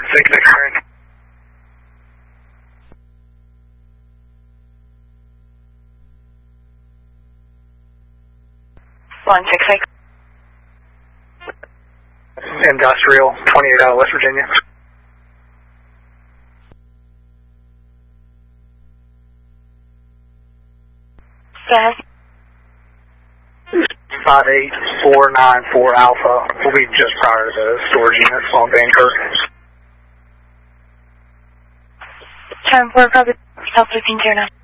166 current. 166. Industrial, 28 out of West Virginia. Yes. 58494 Alpha will be just prior to the storage units on Vancouver. 10-4, copy. South 1509.